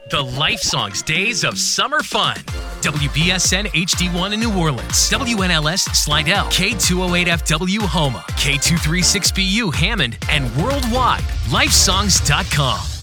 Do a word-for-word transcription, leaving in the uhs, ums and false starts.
The Life Songs Days of Summer Fun. W B S N H D one in New Orleans. W N L S Slidell. K two oh eight F W Houma. K two thirty-six B U Hammond. And worldwide, lifesongs dot com.